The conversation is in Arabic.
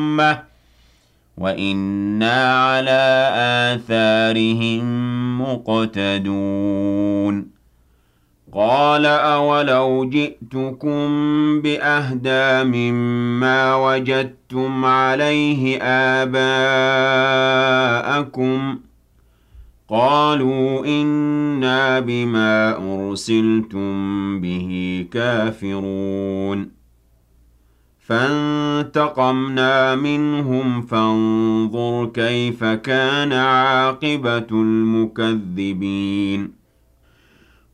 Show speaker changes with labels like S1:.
S1: وَإِنَّا عَلَىٰ آثَارِهِم مُّقْتَدُونَ قَالَ أَوَلَوْ جِئْتُكُم بِأَهْدَىٰ مِمَّا وَجَدتُّمْ عَلَيْهِ آبَاءَكُمْ ۖ قَالُوا إِنَّا بِمَا أُرْسِلْتُم بِهِ كَافِرُونَ فَانتَقَمْنَا مِنْهُمْ فَانظُرْ كَيْفَ كَانَ عَاقِبَةُ الْمُكَذِّبِينَ